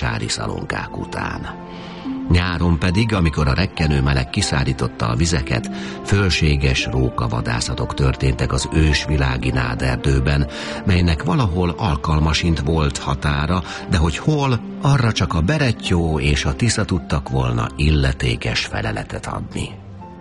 estári szalonkák után. Nyáron pedig, amikor a rekkenő meleg kiszállította a vizeket, fölséges rókavadászatok történtek az ősvilági náderdőben, melynek valahol alkalmasint volt határa, de hogy hol, arra csak a Berettyó és a Tisza tudtak volna illetékes feleletet adni.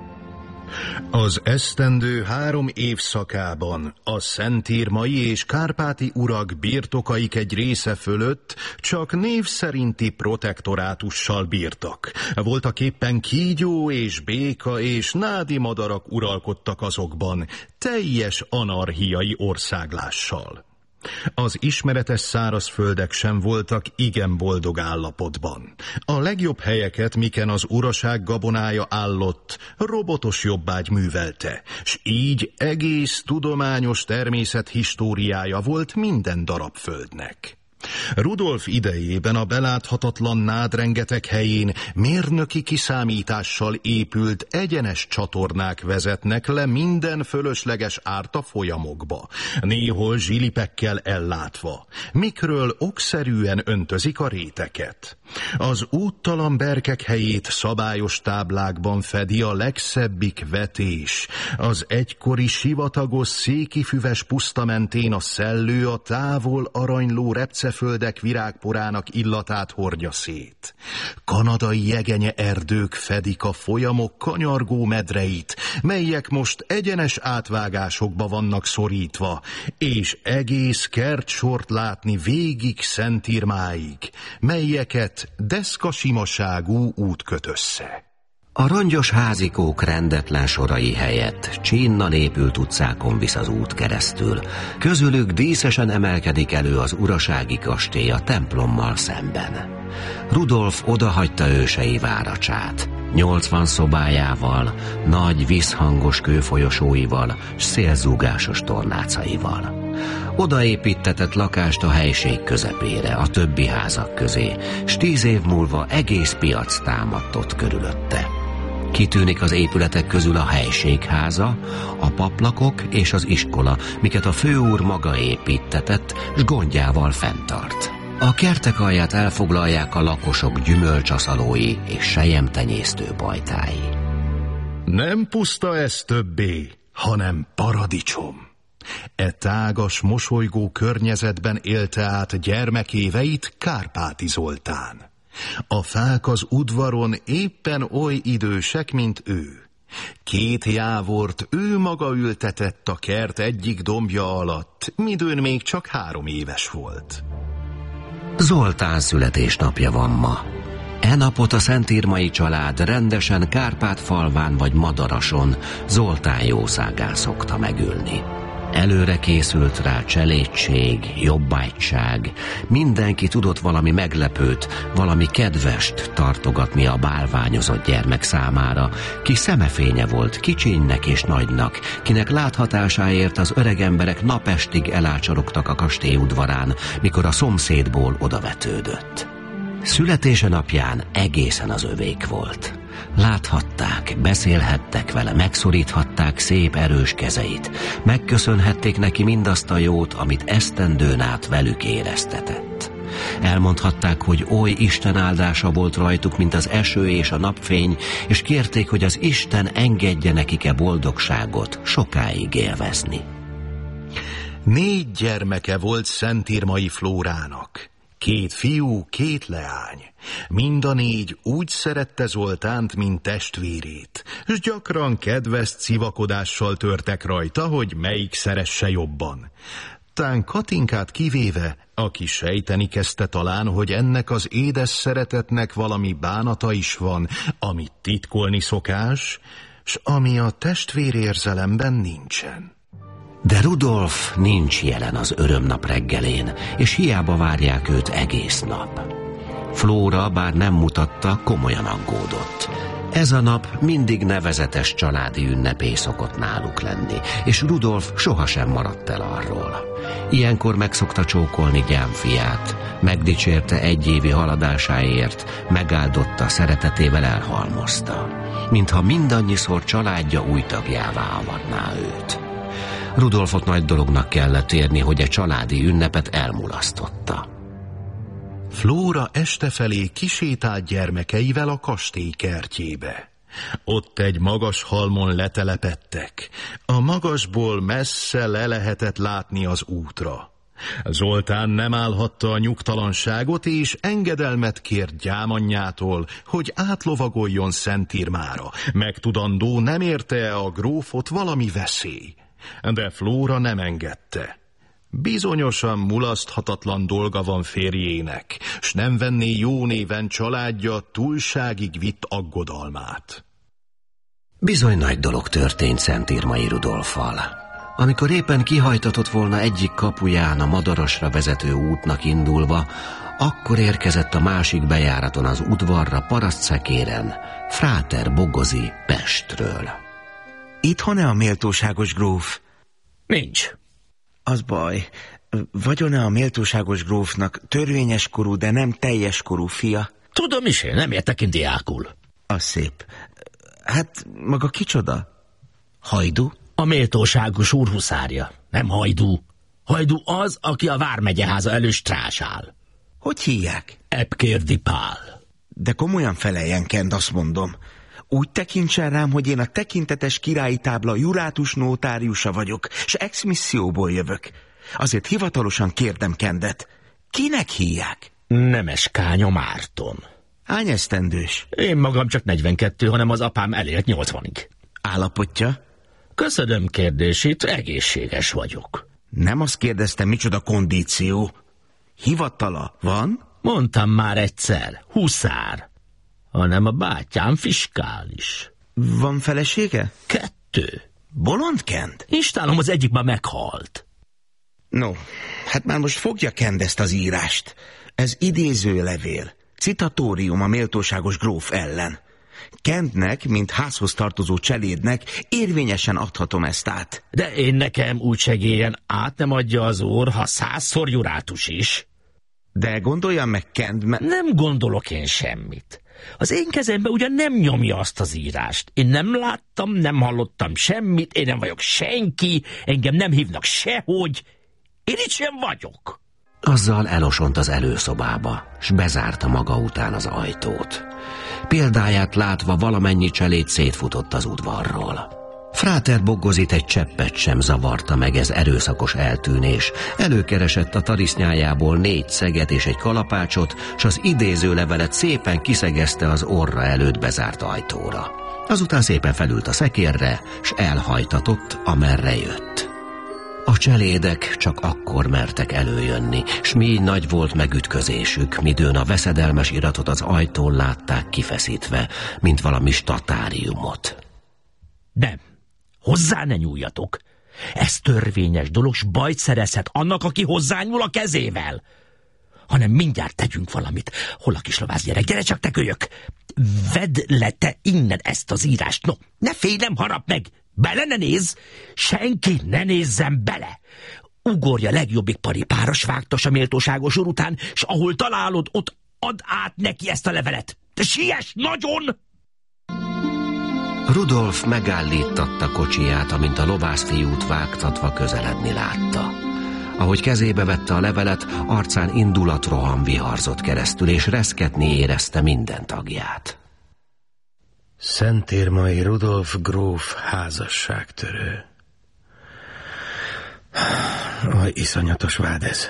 Az esztendő 3 évszakában a szentírmai és kárpáti urak birtokaik egy része fölött csak név szerinti protektorátussal bírtak. Voltaképpen kígyó és béka és nádi madarak uralkodtak azokban, teljes anarchiai országlással. Az ismeretes szárazföldek sem voltak igen boldog állapotban. A legjobb helyeket, miken az uraság gabonája állott, robotos jobbágy művelte, s így egész tudományos természet históriája volt minden darab földnek. Rudolf idejében a beláthatatlan nádrengetek helyén mérnöki kiszámítással épült egyenes csatornák vezetnek le minden fölösleges árt a folyamokba, néhol zsilipekkel ellátva, mikről okszerűen öntözik a réteket. Az úttalan berkek helyét szabályos táblákban fedi a legszebbik vetés. Az egykori sivatagos székifüves puszta mentén a szellő a távol aranyló repceföldek virágporának illatát hordja szét. Kanadai jegenye erdők fedik a folyamok kanyargó medreit, melyek most egyenes átvágásokba vannak szorítva, és egész kertsort látni végig Szentírmáig, melyeket deszkasimaságú út köt össze. A rongyos házikók rendetlen sorai helyett csínnal épült utcákon visz az út keresztül. Közülük díszesen emelkedik elő az urasági kastély a templommal szemben. Rudolf odahagyta ősei váracsát, 80 szobájával, nagy vízhangos kőfolyosóival, s szélzúgásos tornácaival. Odaépítetett lakást a helység közepére, a többi házak közé, s 10 év múlva egész piac támadt ott körülötte. Kitűnik az épületek közül a helységháza, a paplakok és az iskola, miket a főúr maga építetett, s gondjával fenntart. A kertek alját elfoglalják a lakosok gyümölcsaszalói és selyemtenyésztő bajtái. Nem puszta ez többé, hanem paradicsom. E tágas, mosolygó környezetben élte át gyermekéveit Kárpáti Zoltán. A fák az udvaron éppen oly idősek, mint ő. 2 jávort ő maga ültetett a kert egyik dombja alatt, midőn még csak 3 éves volt. Zoltán születésnapja van ma. E napot a szentírmai család rendesen Kárpát-falván vagy Madarason, Zoltán jószágán szokta megülni. Előre készült rá cselédség, jobbágyság, mindenki tudott valami meglepőt, valami kedvest tartogatni a bálványozott gyermek számára, ki szemefénye volt kicsinynek és nagynak, kinek láthatásáért az öreg emberek napestig elácsorogtak a kastély udvarán, mikor a szomszédból odavetődött. Születése napján egészen az övék volt. Láthatták, beszélhettek vele, megszoríthatták szép erős kezeit, megköszönhették neki mindazt a jót, amit esztendőn át velük éreztetett. Elmondhatták, hogy oly Isten áldása volt rajtuk, mint az eső és a napfény, és kérték, hogy az Isten engedje nekik boldogságot sokáig élvezni. 4 gyermeke volt Szentírmai Flórának. 2 fiú, 2 leány. Mind a 4 úgy szerette Zoltánt, mint testvérét, és gyakran kedves civakodással törtek rajta, hogy melyik szeresse jobban. Tán Katinkát kivéve, aki sejteni kezdte talán, hogy ennek az édes szeretetnek valami bánata is van, amit titkolni szokás, s ami a testvérérzelemben nincsen. De Rudolf nincs jelen az örömnap reggelén, és hiába várják őt egész nap. Flóra, bár nem mutatta, komolyan aggódott. Ez a nap mindig nevezetes családi ünnepé szokott náluk lenni, és Rudolf sohasem maradt el arról. Ilyenkor megszokta csókolni gyámfiát, megdicsérte egyévi haladásáért, megáldotta, szeretetével elhalmozta, mintha mindannyiszor családja új tagjává avatná őt. Rudolfot nagy dolognak kellett érni, hogy a családi ünnepet elmulasztotta. Flóra este felé kisétált gyermekeivel a kastély kertjébe. Ott egy magas halmon letelepedtek. A magasból messze le lehetett látni az útra. Zoltán nem állhatta a nyugtalanságot, és engedelmet kért gyámanyjától, hogy átlovagoljon Szentírmára. Megtudandó, nem érte a grófot valami veszély. De Flóra nem engedte. Bizonyosan mulaszthatatlan dolga van férjének, s nem venné jó néven családja túlságig vitt aggodalmát. Bizony nagy dolog történt Szentírmai Rudolffal. Amikor éppen kihajtatott volna egyik kapuján a Madarasra vezető útnak indulva, akkor érkezett a másik bejáraton az udvarra parasztszekéren Fráter Bogozi Pestről. Itthon-e a méltóságos gróf? Nincs. Az baj. Vagyon-e a méltóságos grófnak törvényes korú, de nem teljes korú fia? Tudom is én, nem értek én diákul. Az szép. Hát, maga kicsoda? Hajdú? A méltóságos úr huszárja, nem hajdú. Hajdú az, aki a vármegyeháza elől strásál. Hogy hívják? Epkérdi Pál. De komolyan feleljen, Kend, azt mondom. Úgy tekintsen rám, hogy én a tekintetes királyi tábla jurátus nótáriusa vagyok, s exmisszióból jövök. Azért hivatalosan kérdem Kendet. Kinek hívják? Nemes Kánya Márton. Hány esztendős? Én magam csak 42, hanem az apám elélt 80-ig. Állapotja? Köszönöm kérdését, egészséges vagyok. Nem azt kérdeztem, micsoda kondíció. Hivatala van? Mondtam már egyszer, huszár. Hanem a bátyám fiskális. Van felesége? 2. Bolond Kend? Istálom, az egyikben meghalt. No, hát már most fogja Kend ezt az írást. Ez idézőlevél, citatórium a méltóságos gróf ellen. Kendnek, mint házhoz tartozó cselédnek érvényesen adhatom ezt át. De én nekem úgy segélyen át nem adja az úr, ha 100-szor jurátus is. De gondoljam meg, Kend, Nem gondolok én semmit. Az én kezembe ugyan nem nyomja azt az írást. Én nem láttam, nem hallottam semmit, én nem vagyok senki, engem nem hívnak sehogy. Én itt sem vagyok. Azzal elosont az előszobába, s bezárta maga után az ajtót. Példáját látva valamennyi cseléd szétfutott az udvarról. Fráter Bogozit egy cseppet sem zavarta meg ez erőszakos eltűnés. Előkeresett a tarisznyájából 4 szeget és egy kalapácsot, s az idézőlevelet szépen kiszegezte az orra előtt bezárt ajtóra. Azután szépen felült a szekérre, s elhajtatott, amerre jött. A cselédek csak akkor mertek előjönni, s mi nagy volt megütközésük, midőn a veszedelmes iratot az ajtón látták kifeszítve, mint valami statáriumot. Nem, hozzá ne nyúljatok. Ez törvényes dolog, s bajt szerezhet annak, aki hozzányúl a kezével. Hanem mindjárt tegyünk valamit. Hol a kislovász gyerek? Gyere csak, te kölyök! Vedd le te innen ezt az írást. No, ne félj, nem harap meg! Bele ne nézz! Senki ne nézzen bele! Ugorja legjobbik paripáros vágtas a méltóságos úr után, s ahol találod, ott add át neki ezt a levelet. De siess nagyon! Rudolf megállítatta kocsiját, amint a lovászfiút vágtatva közeledni látta. Ahogy kezébe vette a levelet, arcán indulatroham viharzott keresztül, és reszketni érezte minden tagját. Szentírmai Rudolf gróf házasságtörő. Iszonyatos vád ez.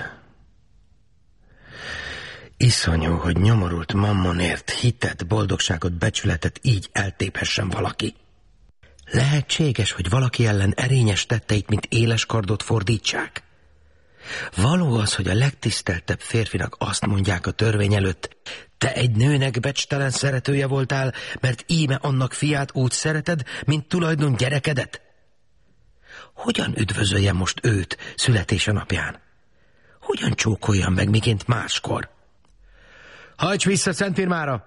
Iszonyú, hogy nyomorult mammonért hitet, boldogságot, becsületet így eltéphessen valaki. Lehetséges, hogy valaki ellen erényes tetteit, mint éles kardot fordítsák? Való az, hogy a legtiszteltebb férfinak azt mondják a törvény előtt: te egy nőnek becstelen szeretője voltál, mert íme annak fiát úgy szereted, mint tulajdon gyerekedet? Hogyan üdvözöljem most őt születése napján? Hogyan csókoljam meg, miként máskor? Hajts vissza Szentírmára!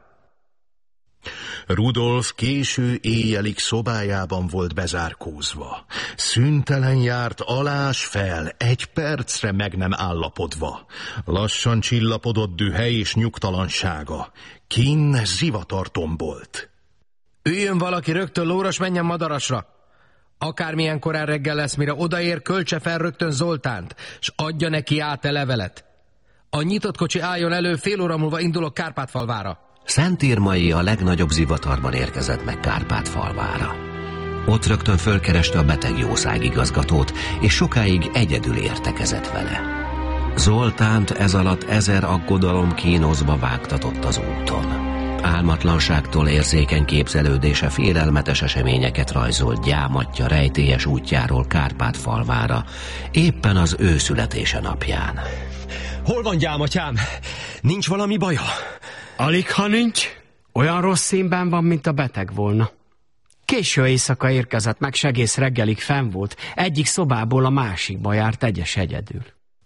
Rudolf késő éjjelig szobájában volt bezárkózva. Szüntelen járt alás fel, egy percre meg nem állapodva. Lassan csillapodott dühe és nyugtalansága. Kinn zivatar tombolt. Üljön valaki rögtön lóra, s menjen Madarasra. Akármilyen korán reggel lesz, mire odaér, költse fel rögtön Zoltánt, s adja neki át a levelet. A nyitott kocsi álljon elő, fél óra múlva indulok Kárpátfalvára. Szentírmai a legnagyobb zivatarban érkezett meg Kárpátfalvára. Ott rögtön fölkereste a betegjószág igazgatót, és sokáig egyedül értekezett vele. Zoltánt ez alatt 1000 aggodalom kínozva vágtatott az úton. Álmatlanságtól érzékeny képzelődése félelmetes eseményeket rajzolt gyámatja rejtélyes útjáról Kárpátfalvára, éppen az ő születése napján. Hol van gyámatyám? Nincs valami baja? Aligha nincs. Olyan rossz színben van, mint a beteg volna. Késő éjszaka érkezett meg, s egész reggelig fenn volt. Egyik szobából a másikba járt egyedül.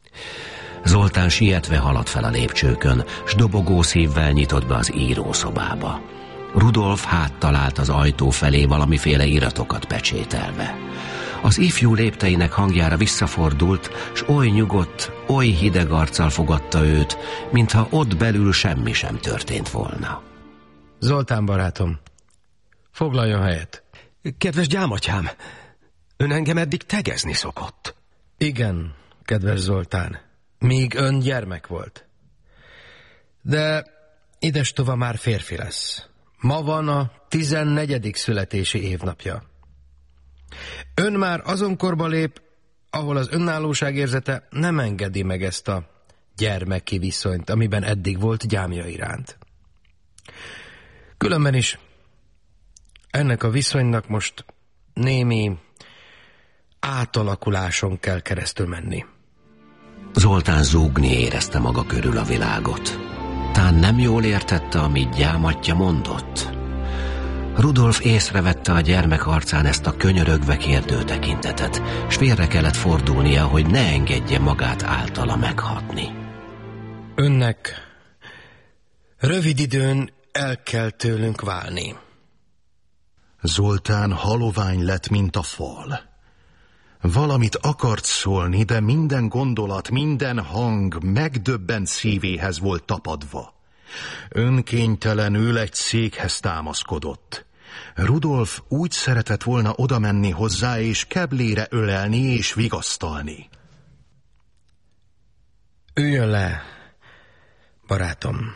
Zoltán sietve haladt fel a lépcsőkön, s dobogó szívvel nyitott be az írószobába. Rudolf háttal állt az ajtó felé valamiféle iratokat pecsételve. Az ifjú lépteinek hangjára visszafordult, s oly nyugodt, oly hideg arccal fogadta őt, mintha ott belül semmi sem történt volna. Zoltán barátom, foglaljon helyet. Kedves gyámatyám, ön engem eddig tegezni szokott. Igen, kedves Zoltán, míg ön gyermek volt. De idestova már férfi lesz. Ma van a 14. születési évnapja. Ön már azon korba lép, ahol az önállóság érzete nem engedi meg ezt a gyermeki viszonyt, amiben eddig volt gyámja iránt. Különben is ennek a viszonynak most némi átalakuláson kell keresztül menni. Zoltán zúgni érezte maga körül a világot. Tán nem jól értette, amit gyámatja mondott. Rudolf észrevette a gyermek arcán ezt a könyörögve kérdő tekintetet, s félre kellett fordulnia, hogy ne engedje magát általa meghatni. Önnek rövid időn el kell tőlünk válni. Zoltán halovány lett, mint a fal. Valamit akart szólni, de minden gondolat, minden hang megdöbbent szívéhez volt tapadva. Önkénytelenül egy székhez támaszkodott. Rudolf úgy szeretett volna odamenni hozzá, és keblére ölelni és vigasztalni. Üljön le, barátom.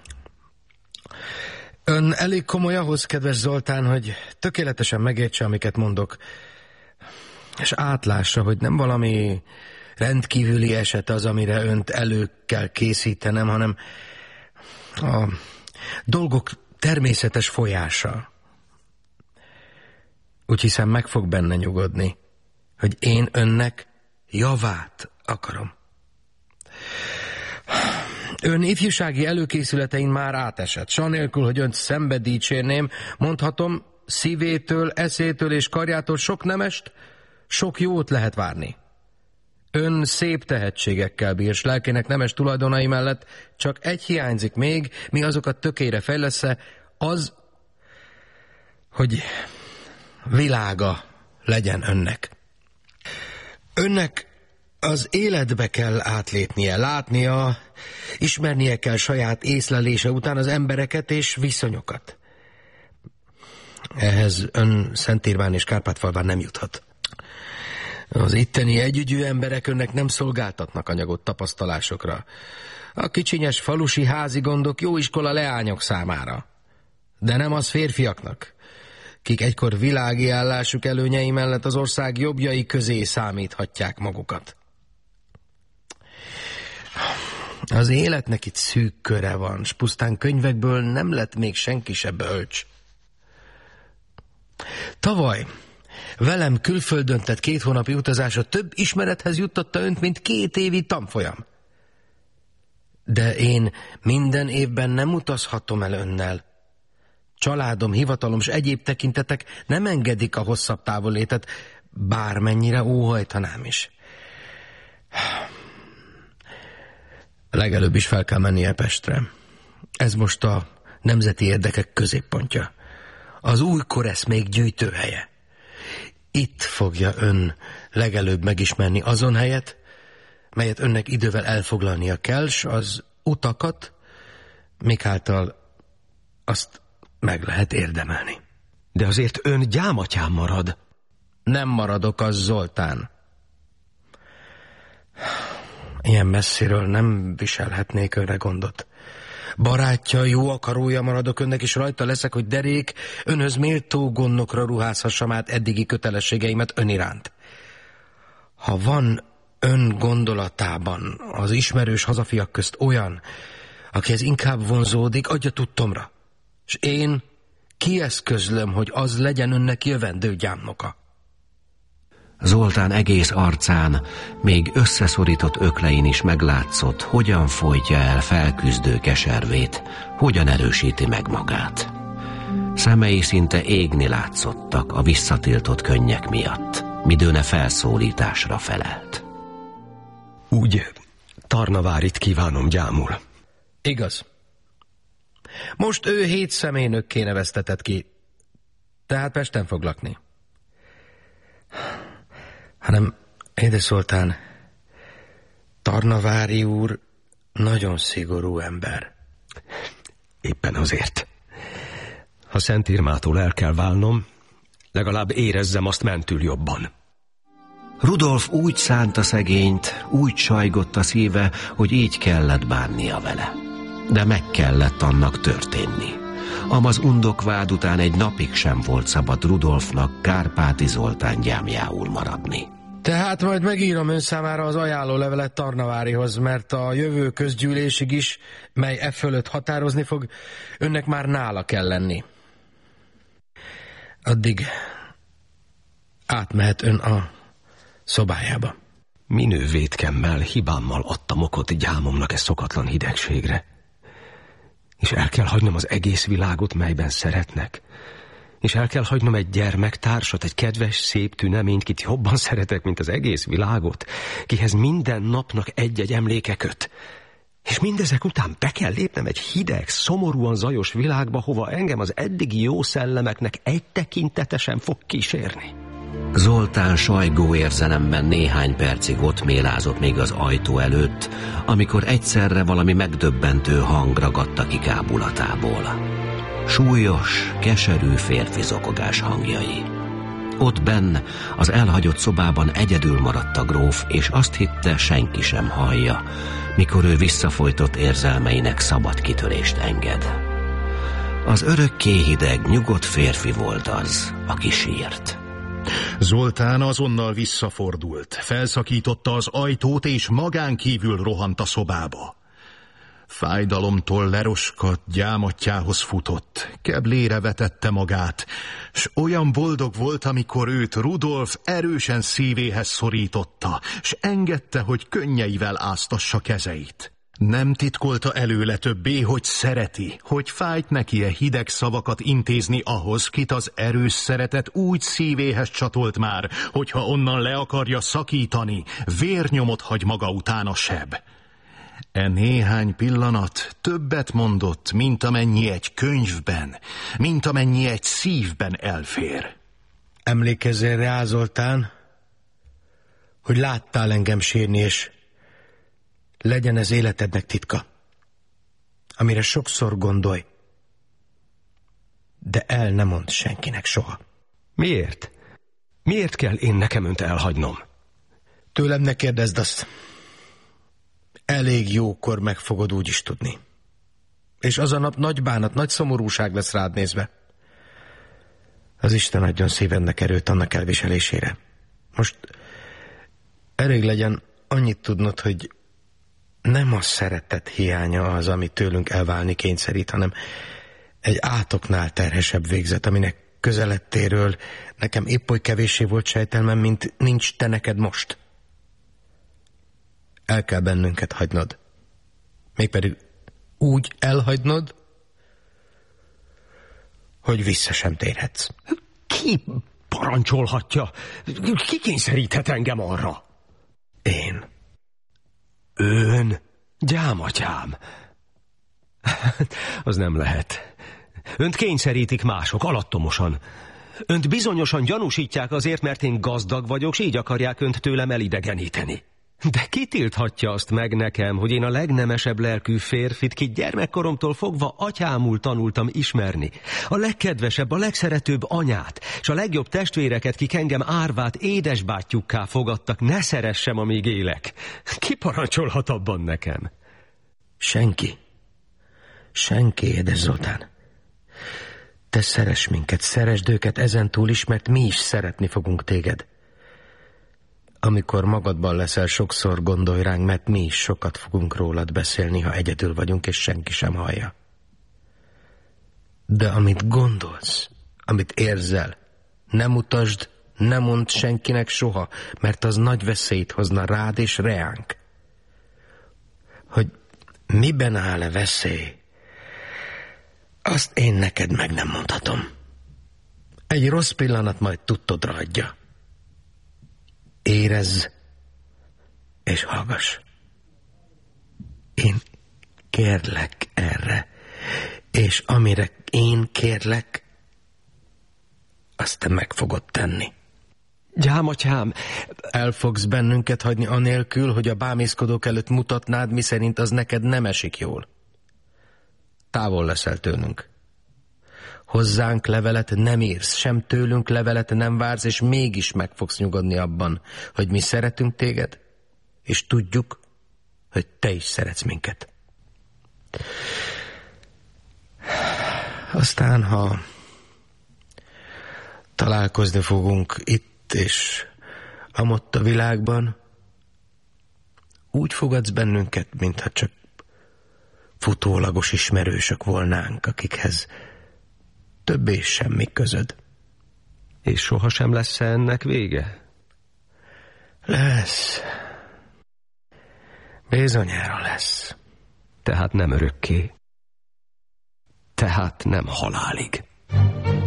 Ön elég komoly ahhoz, kedves Zoltán, hogy tökéletesen megértse, amiket mondok, és átlássa, hogy nem valami rendkívüli eset az, amire önt elő kell készítenem, hanem a dolgok természetes folyása. Úgy hiszem, meg fog benne nyugodni, hogy én önnek javát akarom. Ön ifjúsági előkészületein már átesett, s anélkül, hogy önt szembe dicsérném, mondhatom, szívétől, eszétől és karjától sok nemest, sok jót lehet várni. Ön szép tehetségekkel bír, s lelkének nemes tulajdonai mellett csak egy hiányzik még, mi azokat tökére fejlesz-e, az, hogy világa legyen önnek. Önnek az életbe kell átlépnie, látnia, ismernie kell saját észlelése után az embereket és viszonyokat. Ehhez ön Szentírmán és Kárpátfalván nem juthat. Az itteni együgyű emberek önnek nem szolgáltatnak anyagot tapasztalásokra. A kicsinyes falusi házi gondok jó iskola leányok számára. De nem az férfiaknak, kik egykor világi állásuk előnyei mellett az ország jobbjai közé számíthatják magukat. Az életnek itt szűk köre van, s pusztán könyvekből nem lett még senki se bölcs. Tavaly velem külföldön tett 2 hónapi utazása több ismerethez juttatta önt, mint 2 évi tanfolyam. De én minden évben nem utazhatom el önnel. Családom, hivatalom s egyéb tekintetek nem engedik a hosszabb távollétet, bármennyire óhajtanám is. Legelőbb is fel kell mennie Pestre. Ez most a nemzeti érdekek középpontja. Az új koreszmék gyűjtőhelye. Itt fogja ön legelőbb megismerni azon helyet, melyet önnek idővel elfoglalnia kell, s az utakat, mikáltal azt meg lehet érdemelni. De azért ön gyámatyám marad. Nem maradok az, Zoltán. Ilyen messziről nem viselhetnék önre gondot. Barátja, jó akarója maradok önnek, és rajta leszek, hogy derék önhöz méltó gondokra ruházhassam át eddigi kötelességeimet ön iránt. Ha van ön gondolatában az ismerős hazafiak közt olyan, akihez inkább vonzódik, adja tudtomra, és én kieszközlöm, hogy az legyen önnek jövendő gyámnoka. Zoltán egész arcán, még összeszorított öklein is meglátszott, hogyan folytja el felküzdő keservét, hogyan erősíti meg magát. Szemei szinte égni látszottak a visszatiltott könnyek miatt, midőne felszólításra felelt. Úgy Tarnavárit kívánom, gyámul. Igaz. Most ő 7 személynökké neveztetett ki, tehát Pesten fog lakni. Hanem, édes Zoltán, Tarnavári úr nagyon szigorú ember. Éppen azért. Ha Szent Irmától el kell válnom, legalább érezzem azt mentül jobban. Rudolf úgy szánta szegényt, úgy sajgott a szíve, hogy így kellett bánnia vele. De meg kellett annak történni. Amaz undokvád után egy napig sem volt szabad Rudolfnak Kárpáti Zoltán gyámjául maradni. Tehát majd megírom ön számára az ajánlólevelet Tarnavárihoz, mert a jövő közgyűlésig is, mely e fölött határozni fog, önnek már nála kell lenni. Addig átmehet ön a szobájába. Minő vétkemmel, hibámmal adtam okot gyámomnak e szokatlan hidegségre. És el kell hagynom az egész világot, melyben szeretnek. És el kell hagynom egy gyermektársat, egy kedves, szép tüneményt, kit jobban szeretek, mint az egész világot, kihez minden napnak egy-egy emléke köt. És mindezek után be kell lépnem egy hideg, szomorúan zajos világba, hova engem az eddigi jó szellemeknek egy tekintete sem fog kísérni. Zoltán sajgó érzelemben néhány percig ott mélázott még az ajtó előtt, amikor egyszerre valami megdöbbentő hang ragadta ki kábulatából. Súlyos, keserű férfi zokogás hangjai. Ott benn, az elhagyott szobában egyedül maradt a gróf, és azt hitte, senki sem hallja, mikor ő visszafojtott érzelmeinek szabad kitörést enged. Az örökké hideg, nyugodt férfi volt az, aki sírt. Zoltán azonnal visszafordult, felszakította az ajtót, és magán kívül rohant a szobába. Fájdalomtól leroskadt gyámatjához futott, keblére vetette magát, s olyan boldog volt, amikor őt Rudolf erősen szívéhez szorította, s engedte, hogy könnyeivel áztassa kezeit. Nem titkolta előle többé, hogy szereti, hogy fájt neki-e hideg szavakat intézni ahhoz, kit az erős szeretet úgy szívéhez csatolt már, hogyha onnan le akarja szakítani, vérnyomot hagy maga után a seb. E néhány pillanat többet mondott, mint amennyi egy könyvben, mint amennyi egy szívben elfér. Emlékezzél rá, Zoltán, hogy láttál engem sírni, és legyen ez életednek titka, amire sokszor gondolj, de el ne mondd senkinek soha. Miért? Miért kell én nekem önt elhagynom? Tőlem ne kérdezd azt. Elég jókor meg fogod úgy is tudni. És az a nap nagy bánat, nagy szomorúság lesz rád nézve. Az Isten adjon szívednek erőt annak elviselésére. Most elég legyen annyit tudnod, hogy nem a szeretet hiánya az, ami tőlünk elválni kényszerít, hanem egy átoknál terhesebb végzet, aminek közelettéről nekem épp oly kevéssé volt sejtelmem, mint nincs te neked most. El kell bennünket hagynod. Mégpedig úgy elhagynod, hogy vissza sem térhetsz. Ki parancsolhatja? Ki kényszeríthet engem arra? Én. Ön? Gyámatyám. Az nem lehet. Önt kényszerítik mások, alattomosan. Önt bizonyosan gyanúsítják azért, mert én gazdag vagyok, s így akarják önt tőlem elidegeníteni. De ki tilthatja azt meg nekem, hogy én a legnemesebb lelkű férfit, ki gyermekkoromtól fogva atyámul tanultam ismerni, a legkedvesebb, a legszeretőbb anyát, és a legjobb testvéreket, kik engem árvát édesbátyjukká fogadtak, ne szeressem, amíg élek. Ki parancsolhat abban nekem? Senki. Senki, édes Zoltán. Te szeress minket, szeresd őket ezentúl is, mert mi is szeretni fogunk téged. Amikor magadban leszel, sokszor gondolj ránk, mert mi is sokat fogunk rólad beszélni, ha egyedül vagyunk, és senki sem hallja. De amit gondolsz, amit érzel, nem mutasd, ne mondd senkinek soha, mert az nagy veszélyt hozna rád és reánk. Hogy miben áll-e veszély, azt én neked meg nem mondhatom. Egy rossz pillanat majd tudtodra adja. Érezz és hallgass. Én kérlek erre, és amire én kérlek, azt te meg fogod tenni. Gyámatyám, el fogsz bennünket hagyni anélkül, hogy a bámészkodók előtt mutatnád, miszerint az neked nem esik jól. Távol leszel tőlünk. Hozzánk levelet nem írsz, sem tőlünk levelet nem vársz, és mégis meg fogsz nyugodni abban, hogy mi szeretünk téged, és tudjuk, hogy te is szeretsz minket. Aztán, ha találkozni fogunk itt és amott a világban, úgy fogadsz bennünket, mintha csak futólagos ismerősök volnánk, akikhez többé semmi közöd. És sohasem lesz ennek vége? Lesz. Bizonyára lesz. Tehát nem örökké. Tehát nem halálig.